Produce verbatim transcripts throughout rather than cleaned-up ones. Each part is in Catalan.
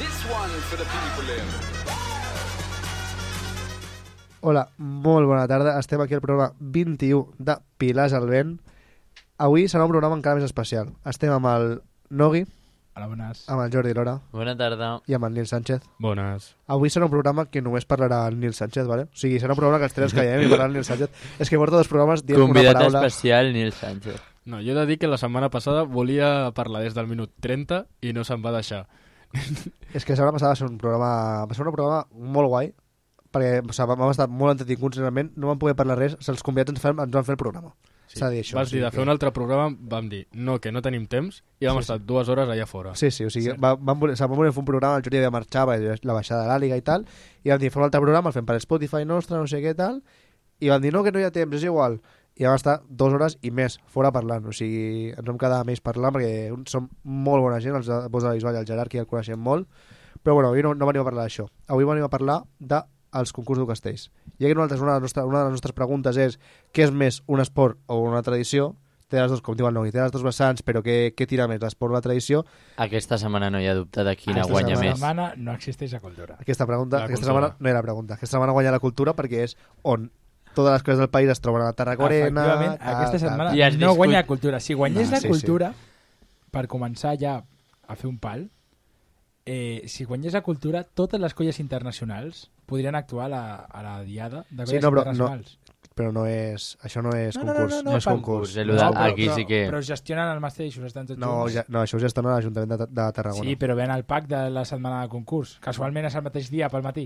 Hola, molt bona tarda. Estem aquí al programa vint-i-u de Pilars al Vent. Avui serà un programa encara més especial. Estem amb el Nogui. Hola, bones. Amb el Jordi Lora. Bona tarda. I amb el Nil Sánchez. Bones. Avui serà un programa que només parlarà el Nil Sánchez, ¿vale? O sigui, serà un programa que els tres callem i parlarà el Nil Sánchez. És que porta dos programes dient una Convidat paraula... especial, Nil Sánchez. No, jo he de dir que la setmana passada volia parlar des del minut trenta i no se'm va deixar. És que la setmana passada va ser un programa, va ser un programa molt guai, perquè o sigui, vam estar molt entretinguts, realment, no vam poder parlar res, els convidats ens, fem, ens van fer el programa. Sí. S'ha de dir això. Vas o sigui dir de fer que... un altre programa, vam dir no, que no tenim temps, i vam Sí, estar sí. dues hores allà fora. Sí, sí, o sigui, Sí. va, vam, voler, o sigui, vam voler fer un programa, el Jordi de marxar, la baixada de l'Àliga i tal, i vam dir, fem un altre programa, el fem per Spotify nostre, no sé què tal, i vam dir, no, que no hi ha temps, és igual. I vam estar dues hores i més fora parlant, o sigui, ens vam quedar més parlant perquè som molt bona gent, els de Bosch de la Bisbal i el Gerard, que ja el coneixem molt, però bueno, avui no, no venim a parlar d'això. Avui venim a parlar dels concursos de castells. I aquí nosaltres, una, de nostra, una de les nostres preguntes és què és més, un esport o una tradició? Té les dos, com diu el Nogui, té les dos vessants, però què, què tira més, l'esport o la tradició? Aquesta setmana no hi ha dubte de quina Aquesta guanya setmana- més. setmana no existeix la cultura. Aquesta pregunta, La aquesta cultura. setmana no era pregunta. Aquesta setmana guanya la cultura perquè és on totes les coses del país es troben a la Tarragorena... Efectivament, tal, aquesta tal. setmana I es no discut- guanya la cultura. Si guanyés Ah, la sí, cultura, per començar ja a fer un pal, eh, si guanyés la cultura, totes les colles internacionals podrien actuar a la, a la diada de Sí, colles no, però internacionals. Però no és... Això no és No, no, concurs. no, No, no, és per- concurs. No, No, però- però- aquí sí que- Però gestionen els mateixos, estan tots no, junts. ja, no, això ho gestiona l'Ajuntament de, de Tarragona. Sí, però ven al pack de la setmana de concurs. Casualment és el mateix dia pel matí.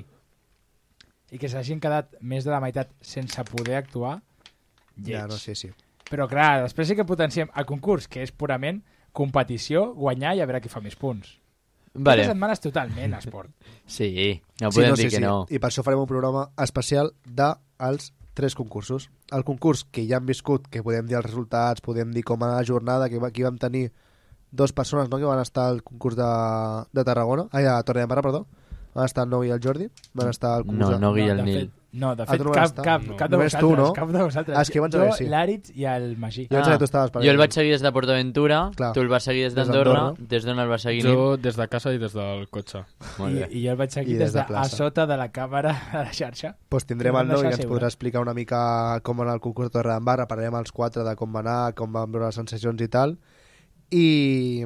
I que s'hagin quedat més de la meitat sense poder actuar, lleig. Ja, no sé, sí. Però clar, després sí que potenciem el concurs, que és purament competició, guanyar i a veure qui fa més punts. Vale. Aquesta setmana és totalment esport. Sí, no Sí, podem no, dir sí, que sí. no. I per això farem un programa especial dels tres concursos. El concurs que ja han viscut, que podem dir els resultats, podem dir com a la jornada, que va- aquí vam tenir dues persones, no?, que van estar al concurs de, de Tarragona, ai, a Torredembarra, perdó. Van estar el Nogui i el Jordi, van estar al concurs No, de... no i el de Nil. fet, no, de Ah, fet, tu no vas cap, estar? cap, No. cap de Només tu, vosaltres. no? Cap de vosaltres. Ah, és que abans jo, era, sí. l'Àritz i el Magí. Jo em sembla que tu estaves per jo el allà. vaig seguir des de PortAventura, Clar. tu el vas seguir des Des d'Andorra, d'Andorra. des d'on el vas seguir Nil? Jo des de casa i des del cotxe. Molt I, bé. I jo el vaig seguir I des, des de de, a plaça. sota de la càmera de la xarxa. Pues tindrem Que el vam Nogui, que deixar ens seure. podrà explicar una mica com va anar el concurs de Torredembarra, parlarem els quatre de com va anar, com van veure les sensacions i tal, i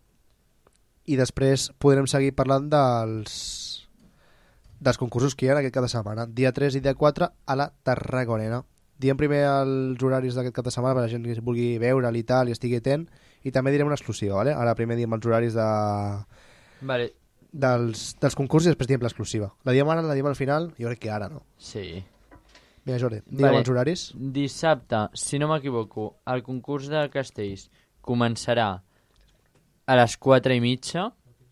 i després podrem seguir parlant dels dels concursos que hi ha aquest cap de setmana, dia tres i dia quatre a la Tarragorena. Diem primer els horaris d'aquest cap de setmana per a la gent que vulgui veure'l i tal i estigui atent, i també direm una exclusiva, ¿vale? Ara primer diem els horaris de, Vale, dels, dels concursos i després diem l'exclusiva. La diem ara, la diem al final? Jo crec que ara no. sí. Mira, Jordi, digue'm Vale. els horaris. Dissabte, si no m'equivoco, el concurs de castells començarà a les quatre i mitja.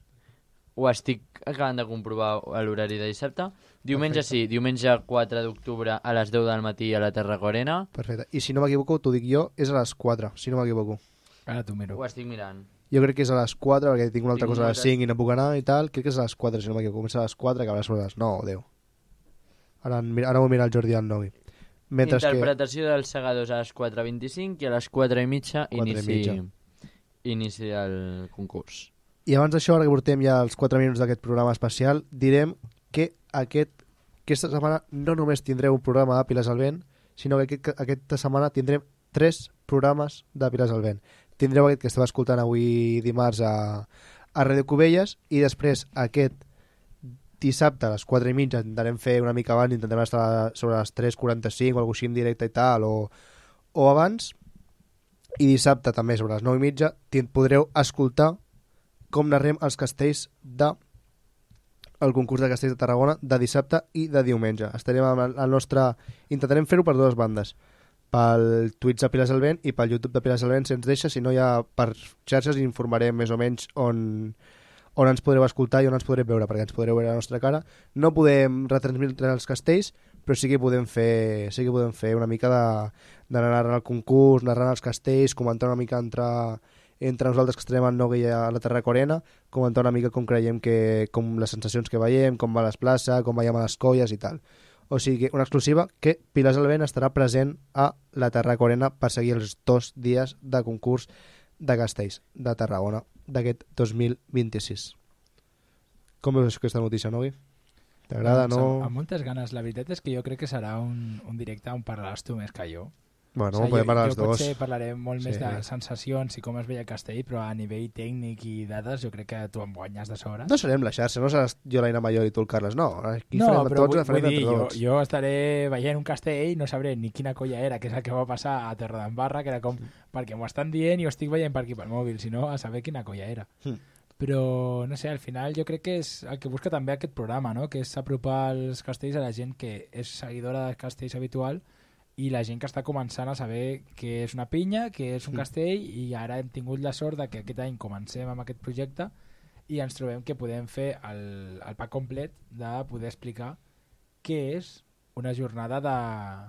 Ho estic acabant de comprovar a l'horari de dissabte. Diumenge Perfecte. sí, diumenge quatre d'octubre a les deu del matí a la Tarragorena. Perfecte. I si no m'equivoco, t'ho dic jo, és a les quatre, si no m'equivoco. Ara t'ho miro. Ho estic mirant. Jo crec que és a les quatre, perquè tinc una altra Tinc cosa a les moltes- cinc i no puc anar i tal. Crec que és a les quatre, si no m'equivoco. Comença a les quatre, acabarà sobre les nou o deu. Ara, mira- ara ho mira el Jordi i el Nogui. Mentre que... Interpretació dels segadors a les quatre i vint-i-cinc i a les quatre i mitja Quatre i inici, mitja. inici el concurs. I abans d'això, ara que portem ja els quatre minuts d'aquest programa especial, direm que aquest, aquesta setmana no només tindrem un programa de Pilars al Vent, sinó que aquest, aquesta setmana tindrem tres programes de Pilars al Vent. Tindreu aquest que estava escoltant avui dimarts a, a Ràdio Cubelles, i després aquest dissabte a les quatre i mitja intentarem fer una mica abans, intentarem estar sobre les tres quaranta-cinc o alguna cosa així en directe i tal, o, o abans, i dissabte també sobre les nou i mitja tin- podreu escoltar com narrem els castells de el concurs de castells de Tarragona de dissabte i de diumenge. Estarem amb el, el nostre... Intentarem fer-ho per dues bandes, pel Twitch de Pilars al Vent i pel YouTube de Pilars al Vent, si ens deixa. Si no, ja per xarxes informarem més o menys on, on ens podreu escoltar i on ens podreu veure, perquè ens podreu veure la nostra cara. No podem retransmetre els castells, però sí que podem fer, sí que podem fer una mica de, de narrar el concurs, narrar els castells, comentar una mica entre, entre nosaltres que estarem al Nogui a la Tarragorena, comentar una mica com creiem que, com les sensacions que veiem, com va l'esplaça, com veiem a les colles i tal. O sigui, una exclusiva que Pilars al Vent estarà present a la Tarragorena per seguir els dos dies de concurs de castells de Tarragona d'aquest dos mil vint-i-sis. Com veus aquesta notícia, Nogui? T'agrada, Doncs no? Amb, amb moltes ganes. La veritat és que jo crec que serà un, un directe on parlaràs tu més que jo. Bueno, O sigui, podem jo, parlar jo els dos. potser parlaré molt Sí. més de sensacions i com es veia el castell, però a nivell tècnic i dades jo crec que tu em guanyes de sobre. No serem la xarxa, no seràs jo l'Aina Mayor i tu el Carles, no. Aquí No, farem però tots, vull, la farem vull dir, entre jo, tots. jo estaré veient un castell i no sabré ni quina colla era, que és el que va passar a Torredembarra, que era com, perquè m'ho estan dient i ho estic veient per aquí pel mòbil, sinó a saber quina colla era. Mm. Però, no sé, al final jo crec que és el que busca també aquest programa, no? Que és apropar els castells a la gent que és seguidora dels castells habitual i la gent que està començant a saber què és una pinya, què és un Mm. castell, i ara hem tingut la sort de que aquest any comencem amb aquest projecte i ens trobem que podem fer el, el pack complet de poder explicar què és una jornada de,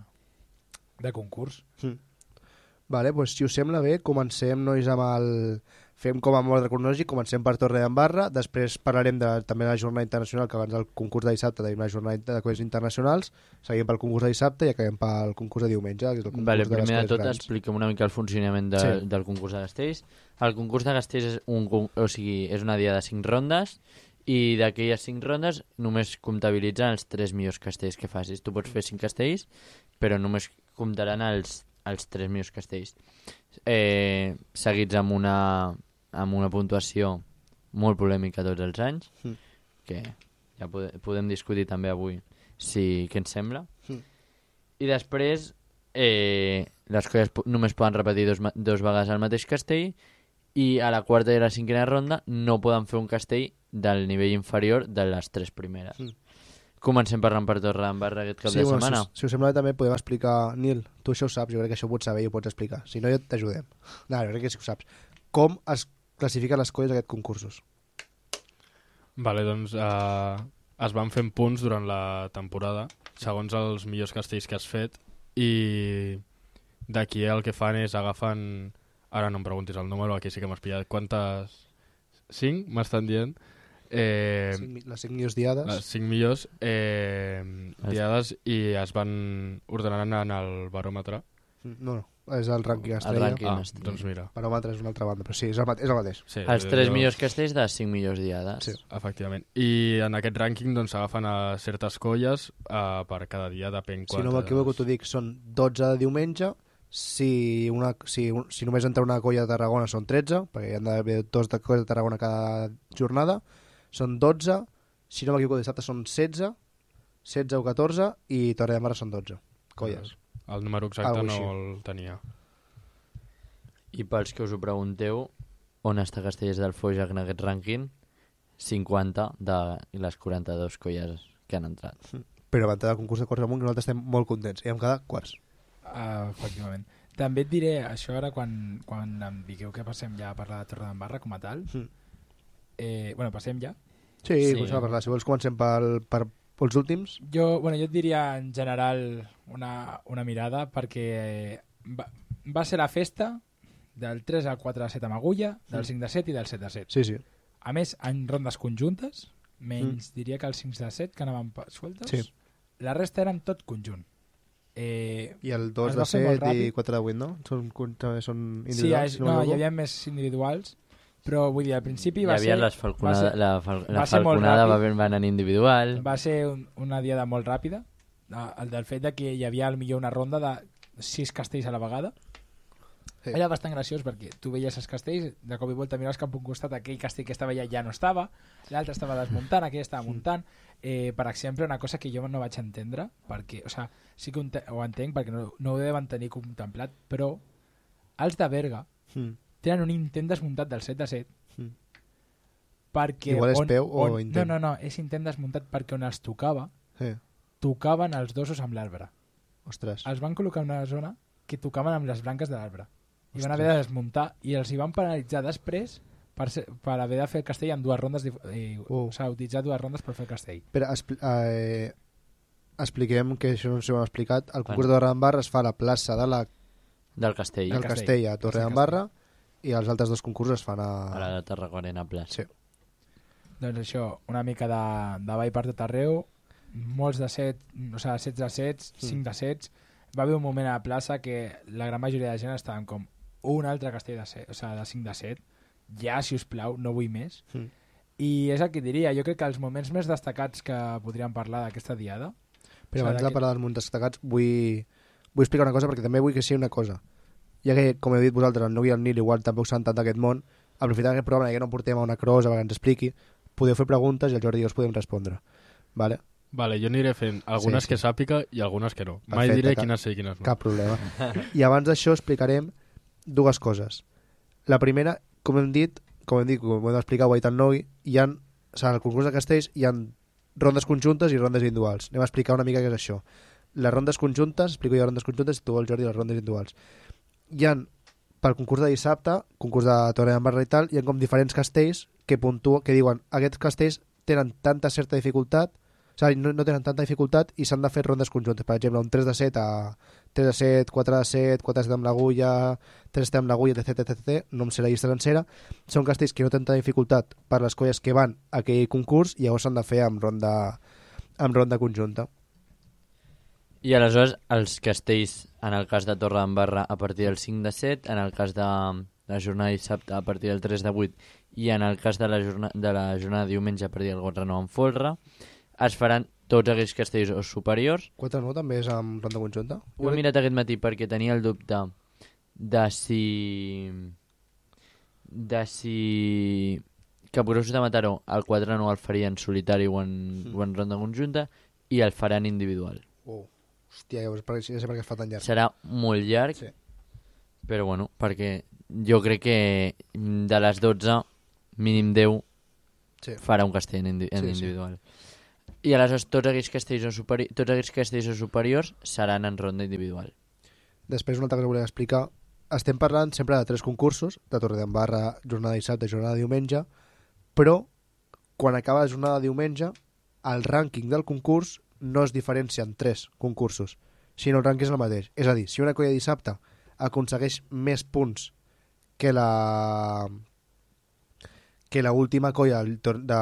de concurs. Mm. Vale, doncs si us sembla bé, comencem, nois, amb el... Fem com a ordre cronològic, comencem per Torredembarra, després parlarem de, també de la jornada internacional, que abans del concurs de dissabte tenim una jornada de coses internacionals, seguim pel concurs de dissabte i acabem pel concurs de diumenge, que és el concurs Vale, de les primer de coses tot grans. expliquem una mica el funcionament de, Sí. del concurs de castells. El concurs de castells és, un, con- o sigui, és una dia de cinc rondes i d'aquelles cinc rondes només comptabilitzen els tres millors castells que facis. Tu pots fer cinc castells, però només comptaran els, els tres millors castells. Eh, seguits amb una, amb una puntuació molt polèmica tots els anys, Mm. que ja pode, podem discutir també avui si què ens sembla. Mm. I després eh, les colles po- només poden repetir dos, ma- dos vegades el mateix castell i a la quarta i a la cinquena ronda no poden fer un castell del nivell inferior de les tres primeres. Mm. Comencem parlant per Torredembarra aquest cap Sí, de bueno, setmana. si, us- si us sembla bé, també podem explicar... Nil, tu això ho saps, jo crec que això ho pots saber i ho pots explicar. Si no, jo t'ajudem. No, jo crec que sí que ho saps. Com es classifiquen les colles d'aquests concursos? Vale, doncs eh, es van fent punts durant la temporada, segons els millors castells que has fet, i d'aquí el que fan és agafen... Ara no em preguntis el número, aquí sí que m'has pillat. Quantes? Cinc, m'estan dient. Eh, Cinc mi- les cinc millors diades. les cinc millors eh, diades i es van ordenant en el baròmetre. No, no, és el rànquing El estrella. rànquing. Ah, estrella. doncs mira. Baròmetre és una altra banda, però sí, és el, mate és el mateix. Sí, Els eh, tres jo- millors castells de les cinc millors diades. Sí. Efectivament. I en aquest rànquing doncs s'agafen a certes colles eh, per cada dia, depèn Si quantes... no m'equivoco, t'ho dic, són dotze de diumenge. Si, una, si, un, si només entra una colla de Tarragona són tretze, perquè hi ha d'haver dos de colles de Tarragona cada jornada. Són dotze. Si no m'equivoco, dissabte són setze, setze o catorze, i Torredembarra són dotze colles. El número exacte Algo no així. el tenia. I pels que us ho pregunteu, on està Castellers del Foix en aquest rànquing? cinquanta de les quaranta-dues colles que han entrat. Però abans del concurs de Corts Amunt nosaltres estem molt contents i hem quedat quarts. Uh, efectivament. També et diré, això ara quan, quan em digueu que passem ja a parlar de Torredembarra com a tal, Mm. eh, bueno, passem ja. Sí, Sí. sí. Comencem a parlar. Si vols comencem pel, per, pels últims. Jo, bueno, jo et diria en general una, una mirada perquè va, va ser la festa del tres al quatre de set amb agulla, del cinc de set i del set de set. Sí, sí. A més, en rondes conjuntes, menys mm. diria que els cinc de set que anaven pa- sueltes, Sí. la resta eren tot conjunt. Eh, I el dos Es de va fer molt set i ràpid. quatre de vuit, no? Són, també són sí, individuals. és, si no, m'equivoco. hi havia més individuals, però vull dir, al principi Hi va havia ser, les va falconada, ser- la, fal, la va ser molt falconada va, ràpid. ben- va anar en individual. va ser un, una diada molt ràpida, eh, el del fet de que hi havia al millor una ronda de sis castells a la vegada. Sí. Era bastant graciós perquè tu veies els castells, de cop i volta miraves cap a un costat, aquell castell que estava allà ja no estava, l'altre estava desmuntant, aquell estava muntant. Eh, per exemple, una cosa que jo no vaig entendre, perquè, o sea, sí que ho ente- ho entenc perquè no, no ho deuen tenir contemplat, però els de Berga Mm. tenen un intent desmuntat del set de set Mm. perquè Igual és on, peu o on, intent. no, no, no, és intent desmuntat perquè on els tocava Sí. tocaven els dosos amb l'arbre. Ostres. Els van col·locar en una zona que tocaven amb les branques de l'arbre i van Ostres. haver de desmuntar i els hi van penalitzar després per, ser, per haver de fer el castell en dues rondes dif- eh, Uh. o sigui, utilitzar dues rondes per fer el castell. Però expli eh, expliquem, que això no ens ho hem explicat, el concurs Bueno. de Torredembarra es fa a la plaça de la, Del castell, del castell. Castell a Torredembarra i els altres dos concursos es fan a... a la de Tarragona Plaça. Sí. Doncs això, una mica de, de ball per tot arreu, molts de set, o sigui, sets de sets, Mm. cinc de sets. Va haver un moment a la plaça que la gran majoria de gent estaven com un altre castell de, set, o sigui, de cinc de set, ja, si us plau, no vull més. Mm. I és el que diria, jo crec que els moments més destacats que podríem parlar d'aquesta diada... Però serà abans de que- parlar dels moments destacats, vull, vull explicar una cosa, perquè també vull que sigui una cosa. Ja que, com heu dit vosaltres, el Nogui i el Nil igual tampoc s'han tant d'aquest món, aprofitant aquest programa que no portem a una crosa perquè ens expliqui, podeu fer preguntes i el Jordi i jo us podem respondre. Vale? Vale, jo aniré fent algunes Sí, sí. que sàpiga i algunes que no. Mai Perfecte, diré cap- quines sí i quines no. Cap problema. I abans d'això explicarem dues coses. La primera, com hem dit, com hem dit, com hem explicat, ho ha dit el Nogui, hi ha, o sigui, al concurs de castells hi ha rondes conjuntes i rondes individuals. Anem a explicar una mica què és això. Les rondes conjuntes, explico jo les rondes conjuntes i tu, el Jordi, les rondes individuals. Hi ha, pel concurs de dissabte, concurs de Torre d'Embarra i tal, hi ha com diferents castells que puntuen, que diuen aquests castells tenen tanta certa dificultat, o sigui, no, no tenen tanta dificultat i s'han de fer rondes conjuntes. Per exemple, un tres de set a tres de set, quatre de set, quatre de set amb l'agulla, tres de set amb l'agulla, etc, etc, no em sé la llista sencera. Són castells que no tenen tanta dificultat per les colles que van a aquell concurs i llavors s'han de fer amb ronda, amb ronda conjunta. I aleshores els castells, en el cas de Torredembarra, a partir del cinc de set, en el cas de la jornada de dissabte a partir del tres de vuit i en el cas de la, jorna de la jornada de diumenge a partir del Got Renou en folre, es faran tots aquells castells o superiors. quatre nou també és amb ronda conjunta? Ho he mirat aquest matí perquè tenia el dubte de si... de si... Capgrossos de Mataró el quatre nou el faria en solitari o en, mm. o en ronda conjunta i el faran individual. Oh, hòstia, ja, per, ja sé per què es fa tan llarg. Serà molt llarg, Sí. però bueno, perquè jo crec que de les dotze, mínim deu, Sí. farà un castell en, indi en Sí, sí. individual. I aleshores tots aquells castells o superi tots aquells castells o superiors seran en ronda individual. Després, una altra cosa que volia explicar. Estem parlant sempre de tres concursos, de Torredembarra, jornada de dissabte i jornada de diumenge, però quan acaba la jornada de diumenge, el rànquing del concurs no es diferencia en tres concursos, sinó el rànquing és el mateix. És a dir, si una colla de dissabte aconsegueix més punts que la que la última colla del,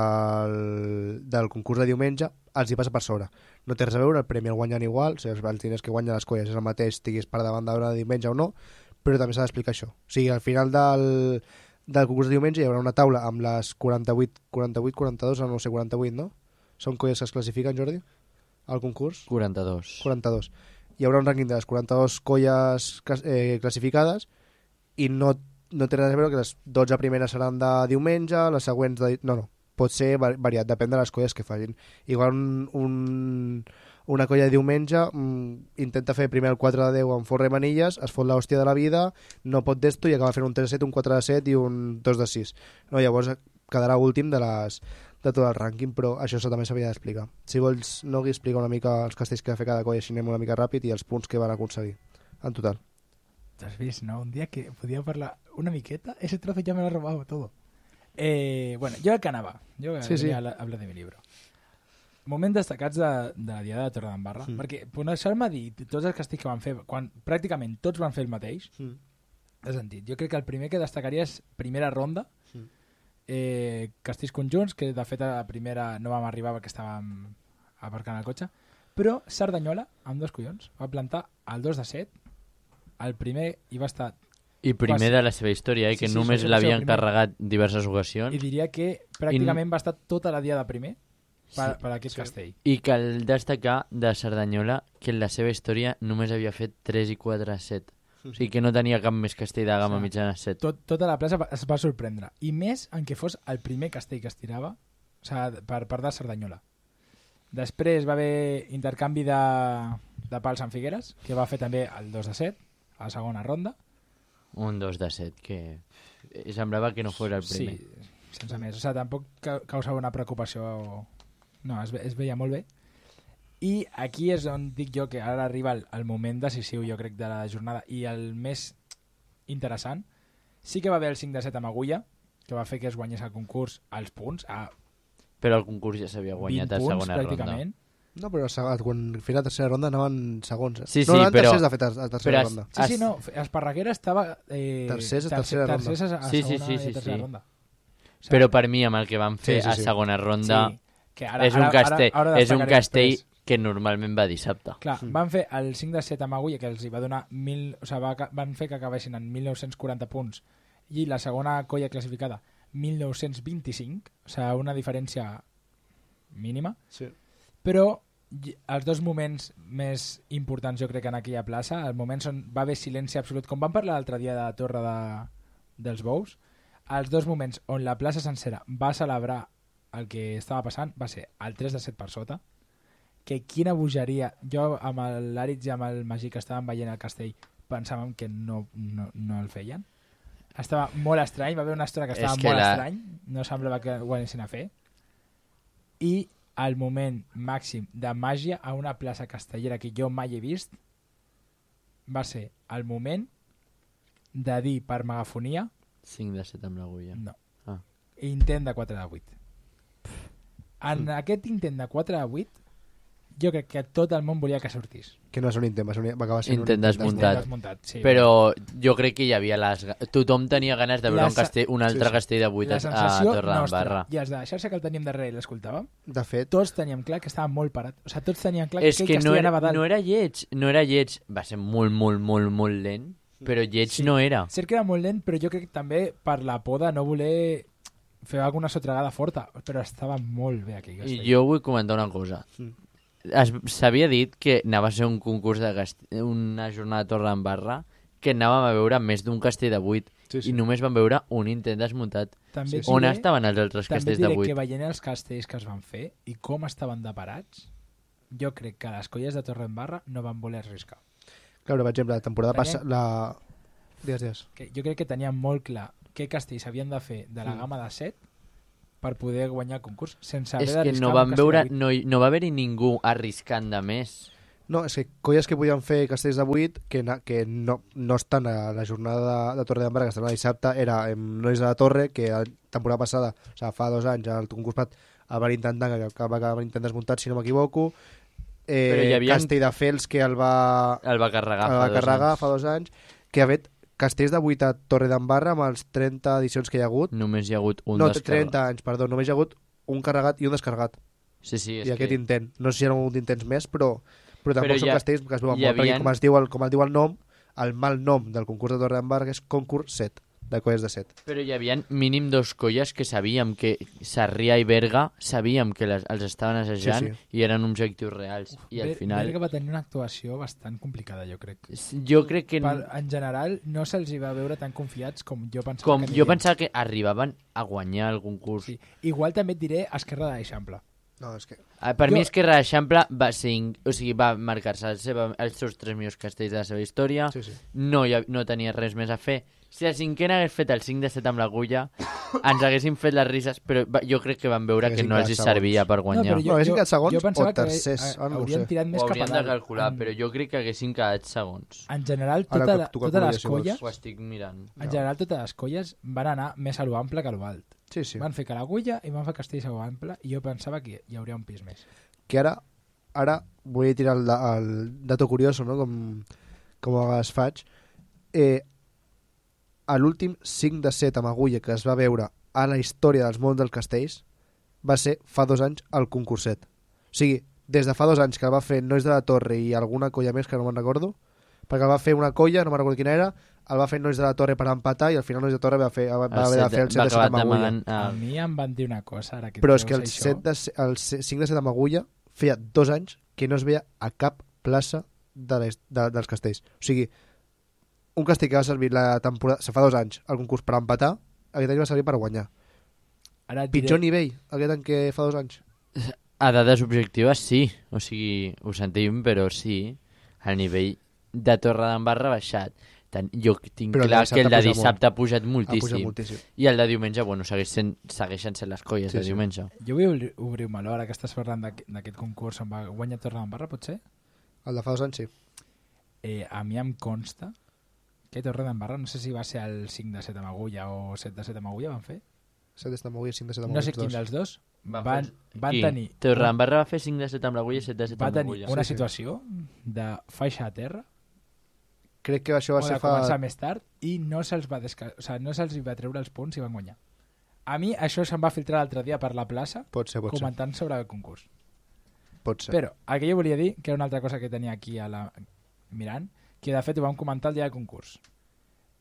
del, del concurs de diumenge, els hi passa per sobre. No té res a veure, el premi el guanyen igual, o sigui, els diners que guanyen les colles és el mateix, estiguis per davant de la diumenge o no, però també s'ha d'explicar això. O sigui, al final del, del concurs de diumenge hi haurà una taula amb les quaranta-vuit, quaranta-vuit, quaranta-dos, no sé, quaranta-vuit, no? Són colles que es classifiquen, Jordi, al concurs? quaranta-dos. quaranta-dos. Hi haurà un rànquing de les quaranta-dos colles eh, classificades i no, no té res a veure que les dotze primeres seran de diumenge, les següents de... No, no, pot ser variat, depèn de les colles que facin. Igual un, un, una colla de diumenge mm, intenta fer primer el quatre de deu amb forra i manilles, es fot l'hòstia de la vida, no pot d'esto i acaba fent un tres de set, un quatre de set i un dos de sis. No, llavors quedarà últim de, les, de tot el rànquing, però això també s'havia d'explicar. Si vols, Nogui, explica una mica els castells que va fer cada colla, així anem una mica ràpid, i els punts que van aconseguir, en total. T'has vist, no? Un dia que podía parlar una miqueta, ese trozo ya me lo ha robado todo. Eh, bueno, jo que anava. Jo Sí, sí. a hablar de mi libro. Moments destacats de, de la Diada de Torredembarra. Mm. Perquè conèixer-me dir tots els castells que van fer, quan pràcticament tots van fer el mateix, Mm. de sentit. Jo crec que el primer que destacaria és primera ronda, Mm. eh, castells conjunts, que de fet a la primera no vam arribar perquè estàvem aparcant el cotxe, però Cerdanyola, amb dos collons, va plantar el dos de set, el primer hi va estar, I primer Quasi. de la seva història, eh, Sí, que sí, només sí, sí, l'havien el primer. carregat diverses ocasions. i diria que pràcticament va estar tota la Diada primer per, per aquest Sí. castell. I cal destacar de Cerdanyola que en la seva història només havia fet tres i quatre a set. O sigui que no tenia cap més castell de gamma Sí. mitjana a set. Tot, tota la plaça va- es va sorprendre. I més en què fos el primer castell que es tirava, o sigui, per part de Cerdanyola. Després va haver intercanvi de, de pals amb Figueres, que va fer també el dos de set, a la segona ronda. Un dos de set, que semblava que no fos el primer. Sí, sense més. O sigui, tampoc ca- causava una preocupació. No, es, ve- es veia molt bé. I aquí és on dic jo que ara arriba el, el moment decisiu, jo crec, de la jornada. I el més interessant, sí que va haver el cinc de set amb Agulla, que va fer que es guanyés el concurs als punts, a Però el concurs ja s'havia guanyat vint a punts, segona ronda. pràcticament. No, però a- quan fes la tercera ronda anaven segons. Eh? Sí, sí, no anaven però- tercers, de fet, a a tercera però es- ronda. Sí, sí, no, Esparreguera estava... Eh, Tercers a tercera ronda. tercers a, a Sí, sí, segona sí, sí, i a tercera sí. ronda. O sigui, Però per mi, amb el que van fer Sí, sí, sí. a segona ronda, sí, que ara, és un ara- castell, ara- ara és un destacaré castell després. que normalment va dissabte. Clar, Mm. van fer el cinc de set amb Agulla, que els hi va donar mil, o sigui, va, van fer que acabessin en mil nou-cents quaranta punts, i la segona colla classificada mil nou-cents vint-i-cinc, o sigui, una diferència mínima, Sí. però ll- els dos moments més importants jo crec que en aquella plaça, el moment on va haver silenci absolut, com vam parlar l'altre dia de la Torre de, dels Bous, els dos moments on la plaça sencera va celebrar el que estava passant va ser el tres de set per sota, que quina bogeria, jo amb l'Àritz i amb el Magí que estàvem veient el castell pensàvem que no, no, no el feien. Estava molt estrany, va haver una estona que estava És que molt la- estrany, no semblava que ho anessin a fer. I el moment màxim de màgia a una plaça castellera que jo mai he vist va ser el moment de dir per megafonia cinc de set amb l'agulla. no. Ah. Intent de quatre de vuit. En aquest intent de quatre de vuit jo crec que tot el món volia que sortís. Que no és un intent, va, ser un, va acabar sent Intent un intent desmuntat. Desmuntat, sí. Però jo crec que hi havia les... ga- Tothom tenia ganes de veure La un, sa- castell, un altre sí, sí. castell de vuit La a, a sensació Torredembarra. nostra i els de la xarxa que el teníem darrere i l'escoltàvem, De fet, tots teníem clar que estava molt parat. O sigui, tots teníem clar És que, que el no castell era, anava dalt. no era lleig, no era lleig. Va ser molt, molt, molt, molt lent, però lleig Sí. no era. Cert que era molt lent, però jo crec que també per la por de no voler fer alguna sotragada forta, però estava molt bé aquell I castell. jo vull comentar una cosa. Mm. Es- S'havia dit que anava a ser un concurs de cast... una jornada de Torredembarra que anàvem a veure més d'un castell de vuit sí, sí. i només vam veure un intent desmuntat. També Sí, On diré- estaven els altres També castells diré de vuit? que veient els castells que es van fer i com estaven de parats, jo crec que les colles de Torredembarra no van voler arriscar. clar, per exemple, la temporada Tenien- passada... La... Digues, digues. Que jo crec que tenien molt clar què castells havien de fer de la Mm. gamma de set per poder guanyar el concurs sense haver És que d'arriscar no un van castell veure, de vuit. no, hi- no va haver-hi ningú arriscant de més. No, és que colles que podien fer castells de vuit que, na, que no, no estan a la jornada de, de Torre d'Embarra, que estan a dissabte, era em, Nois de la Torre, que la temporada passada, o sigui, fa dos anys, el concurs pat el van intentar, que, que va acabar intentant desmuntat, si no m'equivoco. Eh, Però hi havia- Castell de Fels, que el va, El va carregar, el fa va dos carregar anys. fa dos anys, que ha fet castells de vuit a Torre d'Embarra amb els trenta edicions que hi ha hagut. Només hi ha hagut un no, descarregat. trenta anys, perdó, només hi ha hagut un carregat i un descarregat. Sí, sí, és I aquest que... intent. No sé si eren un intents més, però, però tampoc Però són hi ha- castells que es veuen hi molt, perquè havien- com es diu el, com es diu el nom, el mal nom del concurs de Torre d'Embarra, que és concurs set, de colles de set. Però hi havia mínim dos colles que sabíem que Sarrià i Berga sabíem que les, els estaven assajant Sí, i eren objectius reals. I al Be- final... Berga va tenir una actuació bastant complicada, jo crec. Jo crec que... Per, en general, no se'ls hi va veure tan confiats com jo pensava Com que jo anirien. pensava que arribaven a guanyar el concurs. Sí. Igual també et diré Esquerra de l'Eixample. No, és que... Ah, Per Jo- mi és que l'Eixample va, ser, in- o sigui, va marcar-se el seva, els seus tres millors castells de la seva història, Sí, sí. no, hi ha, no tenia res més a fer. Si el cinquena hagués fet el cinc de set amb l'agulla, ens haguessin fet les rises, però va, jo crec que van veure que Haguessin no els quedat hi segons. servia per guanyar. però No, haguessin quedat segons jo pensava o tercers, que ara no ho haurien sé. tirat més Ho cap a hauríem de dalt. calcular, En, però jo crec que haguessin quedat segons. en general, Ara tota que la, tu totes calculis, les si vols. colles Ho estic mirant. en general totes les colles van anar més a lo ample que a lo alt. Sí, sí. Van fer que l'agulla i van fer castells a lo ample i jo pensava que hi hauria un pis més. Que ara, ara vull tirar el, da- el dato curioso, no? com, com a vegades faig. Eh, a l'últim cinc de set amb agulla que es va veure a la història dels mons dels castells va ser fa dos anys al concurset. O sigui, des de fa dos anys que el va fer Nois de la Torre i alguna colla més que no me'n recordo, perquè el va fer una colla, no me'n recordo quina era, el va fer Nois de la Torre per empatar i al final Nois de la Torre va, fer, va, va haver de fer el set de set amb agulla. A mi em van dir una cosa, ara que Però és treus que el, això. set de, se- el se- cinc de set amb agulla feia dos anys que no es veia a cap plaça de les, de, dels castells. O sigui, un castell que va servir la temporada, se fa dos anys, el concurs per empatar, aquest any va servir per guanyar. Ara et Pitjor diré, nivell, aquest any que fa dos anys. A dades objectives sí, o sigui, ho sentim, però sí, el nivell de Torredembarra ha baixat. Tant, jo tinc Però el de clar que el de dissabte puja dissabte ha pujat Ha moltíssim. pujat moltíssim. I el de diumenge, bueno, segueix sent, segueixen sent les colles Sí, de sí. diumenge. jo vull obrir, obrir un meló ara que estàs parlant d'aqu- d'aquest concurs on va guanyar Torredembarra, potser? El de fa dos anys sí. Eh, a mi em consta que Torredembarra, no sé si va ser el cinc de set amb agulla o set de set amb agulla, van fer? set de set amb agulla, cinc de set amb No agulla. sé quin dels dos. Van Van, fer- van Qui? tenir, Torredembarra va fer cinc de set amb l'agulla i set de set va amb tenir l'agulla. una Sí, sí. situació de faixa a terra Crec que això va o de ser fa... començar més tard i no se'ls va, desca... o sigui, no se'ls va treure els punts i van guanyar. A mi això se'm va filtrar l'altre dia per la plaça Pot ser, pot ser. comentant sobre el concurs. Pot ser. Però el que jo volia dir, que era una altra cosa que tenia aquí a la... mirant, que de fet ho vam comentar el dia del concurs.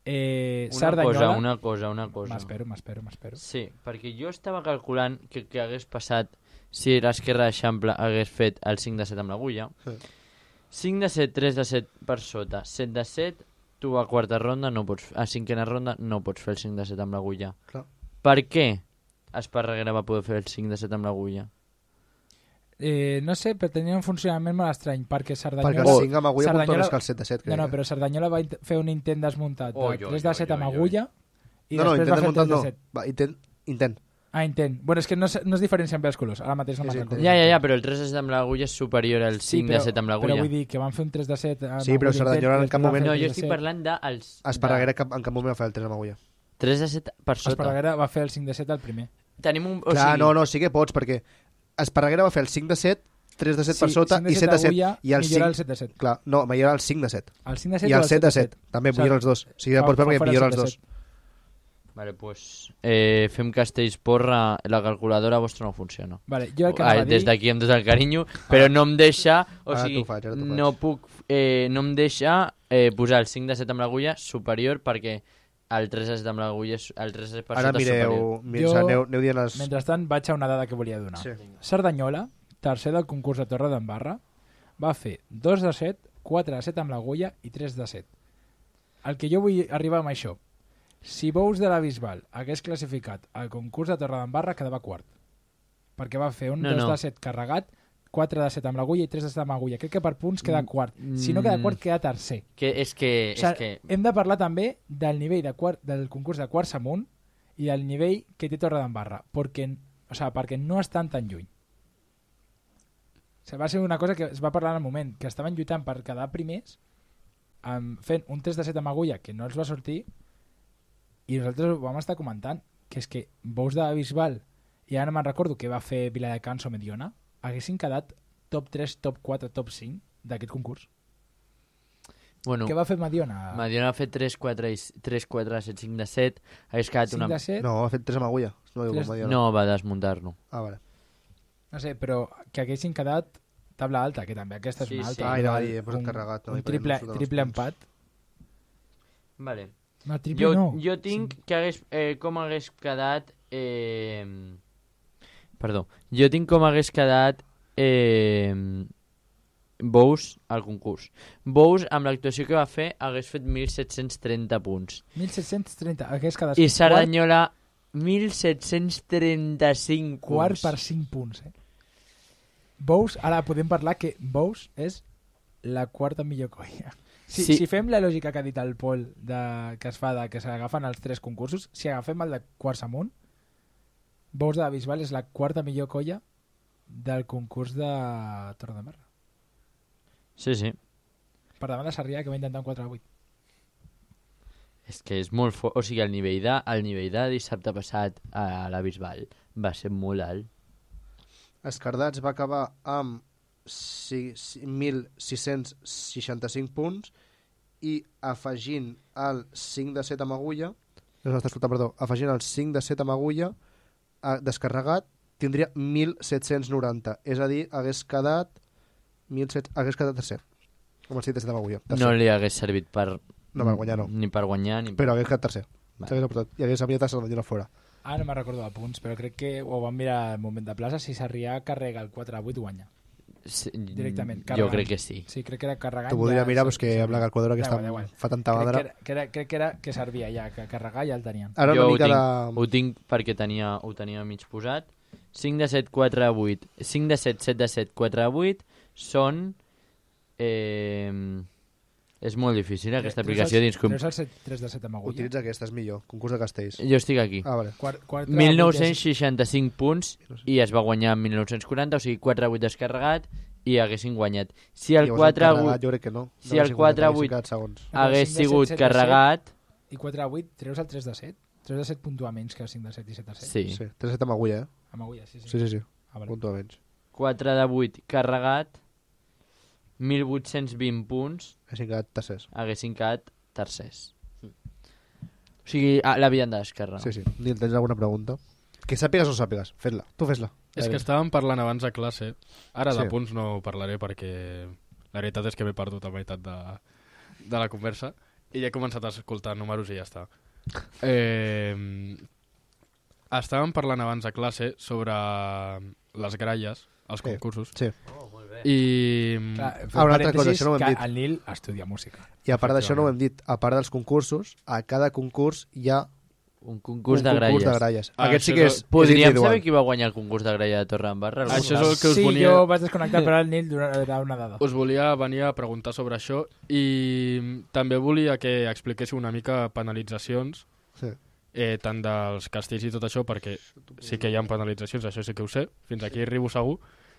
Eh, Una Cerdanyola... cosa, una cosa, una cosa. M'espero, m'espero, m'espero. Sí, perquè jo estava calculant que, que hagués passat si l'Esquerra d'Eixample hagués fet el cinc de set amb l'agulla. Sí. cinc de set, tres de set per sota, set de set, tu a quarta ronda no pots, a cinquena ronda no pots fer el cinc de set amb l'agulla. Clar. Per què Esparreguera va poder fer el cinc de set amb l'agulla? Eh, no sé, però tenia un funcionament molt estrany, perquè Cerdanyola... Perquè el cinc amb agulla Cerdanyola- puntual és que el set de set, crec. No, no, eh? però Cerdanyola va int- fer un intent desmuntat de Oi, oi, tres de oi, set amb oi, oi. agulla i no, no, després intent va fer el desmuntat tres de no. set. Va, intent, intent. Ah, intent. Bueno, és que no, se- no es diferencien bé els colors. Ara mateix no Sí, me'n sí, recordo. Ja, ja, ja, però el tres de set amb l'agulla és superior al cinc de set amb Però l'agulla. vull dir que van fer un tres de set amb Sí, però agulla Cerdanyola en intent, cap després van moment- fer No, el jo tres de estic set. parlant dels... Esparreguera cap, en cap moment va fer el tres amb agulla. tres de set per sota. Esparreguera va fer el cinc de set al primer. Tenim un... O Clar, sigui, no, no, sí que pots, perquè Esparreguera va fer el cinc de set, tres de set per Sí, sota cinc de i set set de set. agulla, I el millora cinc... el set de set. Clar, no, millora el cinc de set. El cinc de set I o el set de set. També O sigui, millora els dos. O sigui, ja fa- pots veure fa que fora el millora els set de dos. set. Vale, pues, eh, fem castells porra, la calculadora vostra no funciona. Vale, jo el que Ai, anava a dir... des d'aquí amb tot el carinyo, però no em deixa, o Ara sigui, t'ho faig, ara t'ho faig. no puc, eh, no em deixa eh, posar el cinc de set amb l'agulla superior perquè el tres de set amb l'agulla, és- el tres de set per Ara sota és superior. mireu, mi- Jo- o sigui, aneu, aneu dient les... Mentrestant, vaig a una dada que volia donar. Sí. Cerdanyola, tercer del concurs de Torre d'Embarra, va fer dos de set, quatre de set amb l'agulla i tres de set. El que jo vull arribar amb això, si Bous de la Bisbal hagués classificat al concurs de Torre d'Embarra, quedava quart. Perquè va fer un No, dos no. de set carregat, quatre de set amb l'agulla i tres de set amb l'agulla. Crec que per punts queda Mm, quart. Si no queda mm. quart, queda tercer. Que és que... O sigui, és que... hem de parlar també del nivell de quart, del concurs de quarts amunt i del nivell que té Torre d'Embarra, perquè, o sigui, perquè no estan tan lluny. O sigui, va ser una cosa que es va parlar en el moment, que estaven lluitant per quedar primers amb, fent un tres de set amb agulla que no els va sortir i nosaltres ho vam estar comentant, que és que Bous de Bisbal, i ara no me'n recordo que va fer Viladecans o Mediona, haguessin quedat top tres, top quatre, top cinc d'aquest concurs. Bueno, Què va fer Mediona? Mediona va fer tres, quatre, tres, quatre, set, cinc de set, hagués quedat cinc una... de set? No, ha fet tres amb agulla. No, diu Tres- com Mediona. No, va desmuntar-lo. Ah, vale. No sé, però que haguessin quedat taula alta, que també aquesta és Sí, una sí. alta. Ah, anava a Igual dir, he posat un, carregat, no? un I per triple, no surten els triple punts. empat. Vale. No, triple Jo, no. jo tinc que hagués, eh, com hagués quedat... Eh... Perdó. Jo tinc com hagués quedat eh... Bous al concurs. Bous, amb l'actuació que va fer, hagués fet mil set-cents trenta punts. mil set-cents trenta. Hagués quedat I Cerdanyola, mil set-cents trenta-cinc quart punts. per cinc punts. Eh? Bous, ara podem parlar que Bous és la quarta millor colla. Si, Sí. si fem la lògica que ha dit el Pol de, que es fa de que s'agafen els tres concursos, si agafem el de quarts amunt, Bous de la Bisbal és la quarta millor colla del concurs de Torredembarra. Sí, sí. Per davant de Sarrià, que va intentar un quatre a vuit. És que és molt fort. O sigui, el nivell de, el nivell de dissabte passat a la Bisbal va ser molt alt. Escardats va acabar amb si- si- mil sis-cents seixanta-cinc punts i afegint el cinc de set amb agulla, no s'està escoltant, perdó, afegint el cinc de set amb agulla eh, descarregat, tindria mil set-cents noranta. És a dir, hagués quedat mil set cents, hagués quedat tercer. Com el cinc de set amb agulla. Tercer. No li hagués servit per... No, per guanyar no. Ni per guanyar, ni per... Però hagués quedat tercer. Vale. S'hagués aportat. I hagués enviat a Cerdanyola fora. Ah, no me'n recordo de punts, però crec que ho vam mirar al moment de plaça. Si Sarrià carrega el quatre a vuit, guanya. Sí, Directament, Jo carregant. crec que sí. Sí, crec que era carregant. T'ho voldria ja mirar, se- però és que se- amb la calculadora Da aquesta igual, da igual. fa tanta Crec que, mandra. era, que, era, crec que era que servia ja, que carregar ja el tenien. Ara jo una ho mica tinc, de... ho tinc perquè tenia, ho tenia mig posat. cinc de set, quatre a vuit. cinc de set, set de set, quatre a vuit són... Eh, és molt difícil, eh, aquesta aplicació dins... Com... Treus el set, tres de set amb agulla. Utilitza aquesta, és millor. Concurs de castells. Jo estic aquí. Ah, vale. Quart, quart, mil nou-cents seixanta-cinc punts i es va guanyar en mil nou-cents quaranta, o sigui quatre a vuit descarregat i haguessin guanyat. Si el Llavors, quatre a carregat, vuit Jo crec que no. si el quatre a vuit segons. hagués cinc de set, sigut set de carregat... I quatre a vuit treus el tres de set. tres de set puntua menys que el cinc de set i set de set. Sí. Sí, tres de set amb agulla, eh? Amb agulla, sí, sí. Sí, sí, sí. Ah, vale. Punto menys. quatre de vuit carregat, mil vuit-cents vint punts, Haguessin quedat tercers. haguessin quedat tercers. O sigui, ah, l'havien de descarregar. Sí, sí. Nil, tens alguna pregunta? Que sàpigues o no sàpigues. Fes-la. Tu fes-la. És que estàvem parlant abans a classe. Ara de Sí. punts no parlaré perquè la veritat és que m'he perdut a meitat de, de la conversa. I ja he començat a escoltar números i ja està. Eh, estàvem parlant abans a classe sobre les gralles, els Sí. concursos, Sí. Oh, molt bé. i... Clar, Ah, una altra cosa, parèntesis, això no ho hem que dit. el Nil estudia música. I a part d'això no ho hem dit, a part dels concursos, a cada concurs hi ha Un concurs un de concurs gralles. de gralles. Ah, Aquest sí això que és és, és Podríem individual. saber qui va guanyar el concurs de gralla de Torredembarra? Això és el que us sí, volia... jo vaig desconnectar, però el Nil donarà una dada. Us volia venir a preguntar sobre això i també volia que expliquéssiu una mica penalitzacions, Sí. eh, tant dels castells i tot això, perquè sí que hi ha penalitzacions, això sí que ho sé, fins aquí arribo segur,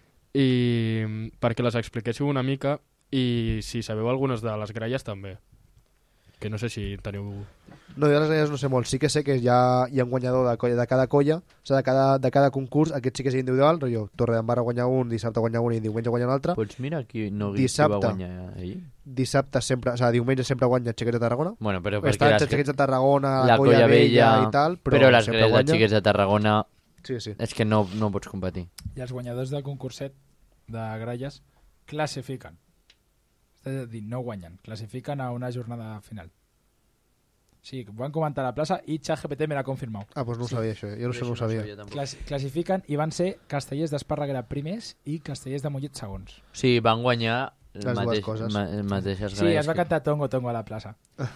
i perquè les expliquéssiu una mica i si sabeu algunes de les gralles també, que no sé si teniu... No, jo de les gralles no sé molt. Sí que sé que hi ha, hi ha un guanyador de, colla, de cada colla, o sigui, de cada, de cada concurs. Aquest sí que és individual, rotllo, Torredembarra guanya un, dissabte guanya un i diumenge guanya un altre. Pots mirar qui, no, qui Dissabte. va guanyar ahir? Dissabte sempre, o sigui, diumenge sempre guanya Xiquets de Tarragona. Bueno, però Està perquè entre les, Xiquets de Tarragona, la Colla Vella i tal, però, però les sempre gralles de guanya. xiquets de Tarragona Sí, sí. és que no, no pots competir. I els guanyadors del concurset de gralles classifiquen. És a dir, no guanyen, classifiquen a una jornada final. Sí, ho van comentar a la plaça i ChatGPT me l'ha confirmat. Ah, doncs no ho sabia, això. Jo no, sé, no ho sabia. Clas classifiquen i van ser Castellers d'Espàrrega primers i Castellers de Mollet segons. Sí, van guanyar Les dues mateix, coses. ma mateixes Sí, gralles es va que- cantar Tongo Tongo a la plaça.